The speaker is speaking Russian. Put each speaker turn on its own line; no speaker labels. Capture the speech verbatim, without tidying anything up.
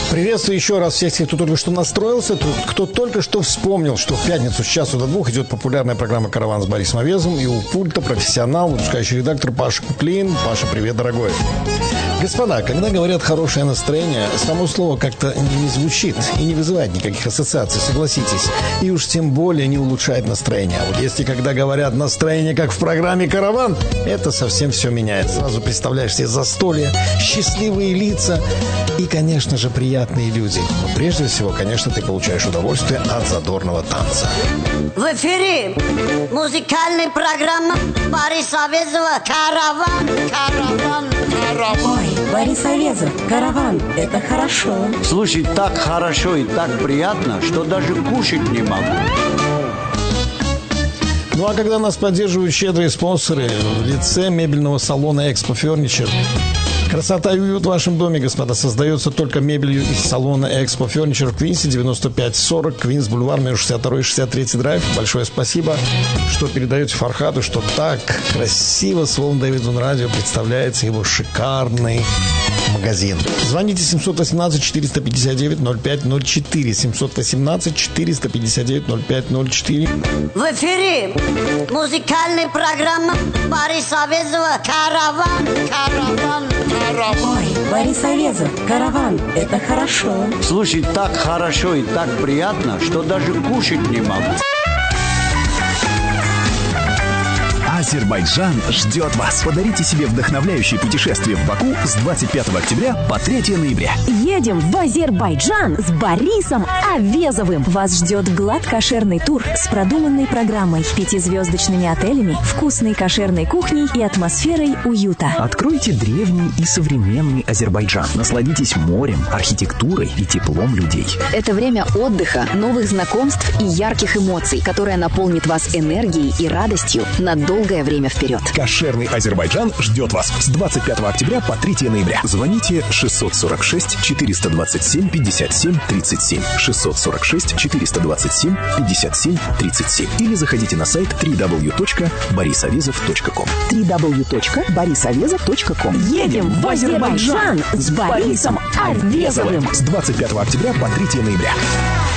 Приветствую еще раз всех тех, кто только что настроился, кто только что вспомнил, что в пятницу с часу до двух идет популярная программа «Караван» с Борисом Авезовым, и у пульта профессионал, выпускающий редактор Паша Куклин. Паша, привет, дорогой. Господа, когда говорят «хорошее настроение», само слово как-то не звучит и не вызывает никаких ассоциаций, согласитесь. И уж тем более не улучшает настроение. А вот если когда говорят «настроение, как в программе «Караван», это совсем все меняет. Сразу представляешь себе застолье, счастливые лица и, конечно же, приятные люди. Но прежде всего, конечно, ты получаешь удовольствие от задорного танца.
В эфире музыкальная программа Бориса Авезова «Караван». Караван. Караван.
Ой, Борис Авезов, «Караван» — это хорошо.
Слушай, так хорошо и так приятно, что даже кушать не могу.
Ну а когда нас поддерживают щедрые спонсоры в лице мебельного салона «Экспо Ферничер», красота и уют в вашем доме, господа, создается только мебелью из салона Expo Furniture в Квинсе, девяносто пять сорок, Квинс Бульвар, между шестьдесят второй и шестьдесят третий драйв. Большое спасибо, что передаете Фархаду, что так красиво с Волн Дэвидсон радио представляется его шикарный магазин. Звоните семьсот восемнадцать четыреста пятьдесят девять ноль пять ноль четыре, семьсот восемнадцать четыреста пятьдесят девять ноль пять ноль четыре.
В эфире музыкальная программа Бориса Авезова «Караван». Караван.
Ой, Борис Авезов, «Караван» — это хорошо.
Слушай, так хорошо и так приятно, что даже кушать не могу.
Азербайджан ждет вас. Подарите себе вдохновляющее путешествие в Баку с двадцать пятого октября по третьего ноября.
Едем в Азербайджан с Борисом Авезовым. Вас ждет глад-кошерный тур с продуманной программой, пятизвездочными отелями, вкусной кошерной кухней и атмосферой уюта.
Откройте древний и современный Азербайджан. Насладитесь морем, архитектурой и теплом людей.
Это время отдыха, новых знакомств и ярких эмоций, которое наполнит вас энергией и радостью на долгое время вперед.
Кошерный Азербайджан ждет вас с двадцать пятого октября по третьего ноября. Звоните шестьсот сорок шесть четыреста двадцать семь пятьдесят семь тридцать семь, шестьсот сорок шесть четыреста двадцать семь пятьдесят семь тридцать семь, или заходите на сайт дабл ю дабл ю дабл ю точка борисавезов точка ком.
дабл ю дабл ю дабл ю точка борисавезов точка ком. Едем в Азербайджан с Борисом Авезовым
с двадцать пятого октября по третьего ноября.